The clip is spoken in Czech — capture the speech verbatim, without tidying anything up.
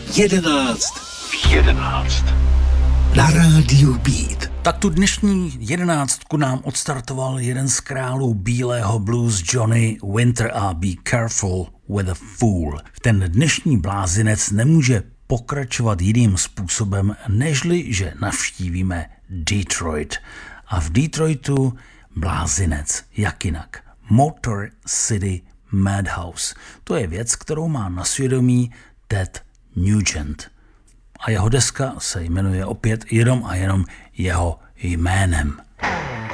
Jedenáct v jedenáct. Na rádiu Beat. Tak tu dnešní jedenáctku nám odstartoval jeden z králů bílého blues Johnny Winter a Be Careful with a Fool. Ten dnešní blázinec nemůže pokračovat jiným způsobem, nežli, že navštívíme Detroit. A v Detroitu blázinec, jak jinak. Motor City Madhouse. To je věc, kterou má na svědomí Ted Nugent. A jeho deska se jmenuje opět jenom a jenom jeho jménem.